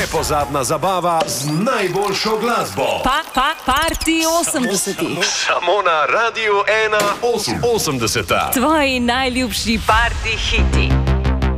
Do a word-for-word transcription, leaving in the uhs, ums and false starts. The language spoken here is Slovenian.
Nepozabna zabava z najboljšo glasbo. Pa, pa, party osemdesetih. Samo na Radiu ena osemdeseta. Tvoji najljubši party hiti.